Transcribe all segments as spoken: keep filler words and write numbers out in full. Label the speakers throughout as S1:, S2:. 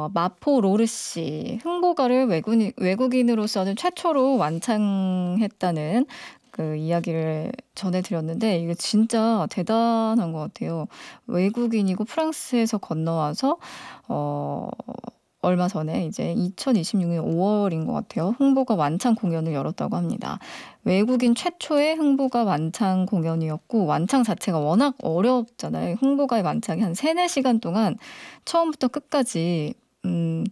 S1: 마포 로르씨 흥보가를 외국인, 외국인으로서는 최초로 완창했다는 그 이야기를 전해드렸는데 이게 진짜 대단한 것 같아요. 외국인이고 프랑스에서 건너와서 어, 얼마 전에 이제 이천이십육 년 오월인 것 같아요. 흥보가 완창 공연을 열었다고 합니다. 외국인 최초의 흥보가 완창 공연이었고 완창 자체가 워낙 어렵잖아요. 흥보가의 완창이 한 세네 시간 동안 처음부터 끝까지 음,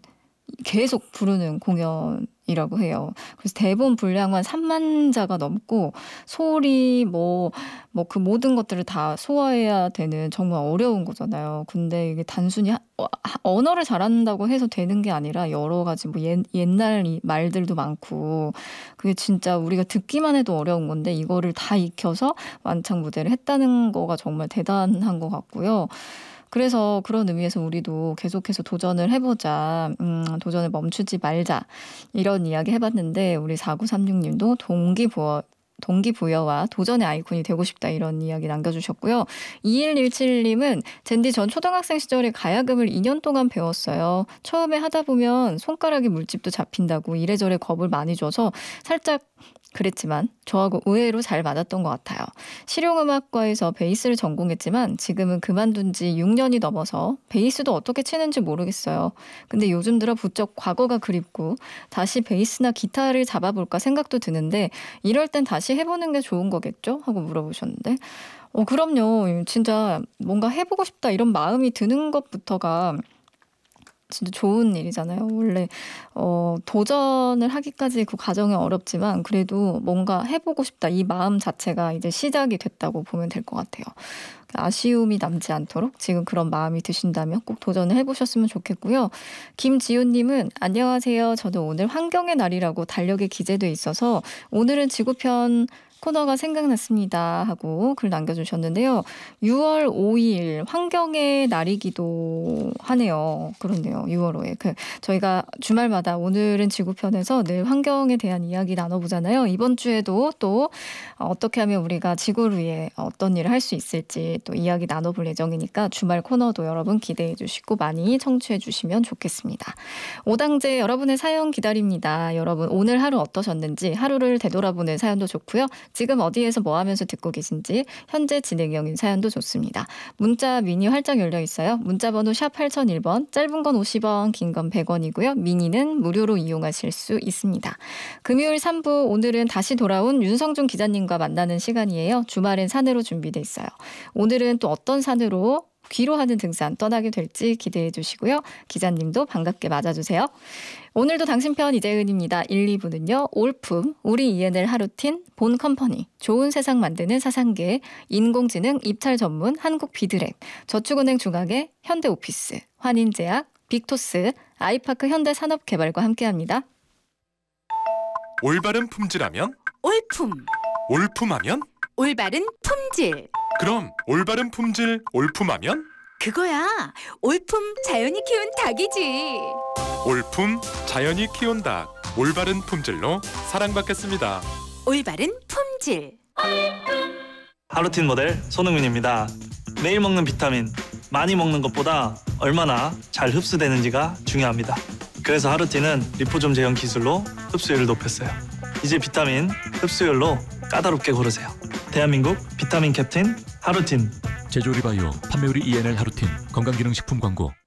S1: 계속 부르는 공연이라고 해요. 그래서 대본 분량만 삼만 자가 넘고 소리 뭐 뭐 그 모든 것들을 다 소화해야 되는 정말 어려운 거잖아요. 근데 이게 단순히 하, 어, 언어를 잘한다고 해서 되는 게 아니라 여러 가지 뭐 옛, 옛날 말들도 많고 그게 진짜 우리가 듣기만 해도 어려운 건데 이거를 다 익혀서 완창 무대를 했다는 거가 정말 대단한 것 같고요. 그래서 그런 의미에서 우리도 계속해서 도전을 해보자. 음, 도전을 멈추지 말자. 이런 이야기 해봤는데 우리 사구삼육 님도 동기부여, 동기부여와 도전의 아이콘이 되고 싶다 이런 이야기 남겨주셨고요. 이일일칠 님은 젠디 전 초등학생 시절에 가야금을 이 년 동안 배웠어요. 처음에 하다 보면 손가락에 물집도 잡힌다고 이래저래 겁을 많이 줘서 살짝 그랬지만 저하고 의외로 잘 맞았던 것 같아요. 실용음악과에서 베이스를 전공했지만 지금은 그만둔 지 육 년이 넘어서 베이스도 어떻게 치는지 모르겠어요. 근데 요즘 들어 부쩍 과거가 그립고 다시 베이스나 기타를 잡아볼까 생각도 드는데 이럴 땐 다시 해보는 게 좋은 거겠죠? 하고 물어보셨는데 어 그럼요. 진짜 뭔가 해보고 싶다 이런 마음이 드는 것부터가 진짜 좋은 일이잖아요. 원래 어, 도전을 하기까지 그 과정이 어렵지만 그래도 뭔가 해보고 싶다 이 마음 자체가 이제 시작이 됐다고 보면 될 것 같아요. 아쉬움이 남지 않도록 지금 그런 마음이 드신다면 꼭 도전을 해보셨으면 좋겠고요. 김지훈님은 안녕하세요. 저도 오늘 환경의 날이라고 달력에 기재돼 있어서 오늘은 지구편 코너가 생각났습니다 하고 글 남겨주셨는데요. 유월 오일 환경의 날이기도 하네요. 그렇네요. 유월 오일. 그 저희가 주말마다 오늘은 지구편에서 늘 환경에 대한 이야기 나눠보잖아요. 이번 주에도 또 어떻게 하면 우리가 지구를 위해 어떤 일을 할 수 있을지 또 이야기 나눠볼 예정이니까 주말 코너도 여러분 기대해 주시고 많이 청취해 주시면 좋겠습니다. 오당제 여러분의 사연 기다립니다. 여러분 오늘 하루 어떠셨는지 하루를 되돌아보는 사연도 좋고요. 지금 어디에서 뭐 하면서 듣고 계신지 현재 진행형인 사연도 좋습니다. 문자 미니 활짝 열려 있어요. 문자 번호 샵 팔공공일 번, 짧은 건 오십 원, 긴 건 백 원이고요. 미니는 무료로 이용하실 수 있습니다. 금요일 삼 부 오늘은 다시 돌아온 윤성준 기자님과 만나는 시간이에요. 주말엔 산으로 준비돼 있어요. 오늘은 또 어떤 산으로 귀로 하는 등산 떠나게 될지 기대해 주시고요. 기자님도 반갑게 맞아주세요. 오늘도 당신 편 이재은입니다. 일, 이 부는요. 올품, 우리 이엔엘 하루틴, 본 컴퍼니, 좋은 세상 만드는 사상계, 인공지능 입찰 전문 한국 비드랩, 저축은행 중앙회, 현대오피스, 환인제약, 빅토스, 아이파크 현대산업개발과 함께합니다.
S2: 올바른 품질하면?
S3: 올품.
S2: 올품하면?
S3: 올바른 품질.
S2: 그럼 올바른 품질 올품하면?
S3: 그거야. 올품 자연이 키운 닭이지.
S2: 올품 자연이 키운 닭. 올바른 품질로 사랑받겠습니다.
S3: 올바른 품질.
S4: 하루틴 모델 손흥민입니다. 매일 먹는 비타민, 많이 먹는 것보다 얼마나 잘 흡수되는지가 중요합니다. 그래서 하루틴은 리포좀 제형 기술로 흡수율을 높였어요. 이제 비타민 흡수율로 까다롭게 고르세요. 대한민국 비타민 캡틴 하루틴.
S5: 제조리 바이오 판매우리 이엔엘 하루틴 건강기능식품 광고.